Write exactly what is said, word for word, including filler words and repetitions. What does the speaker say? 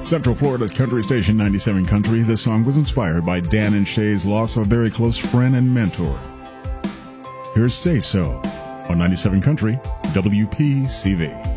Central Florida's country station ninety-seven Country. This song was inspired by Dan and Shay's loss of a very close friend and mentor. Here's Say So on ninety-seven Country, W P C V.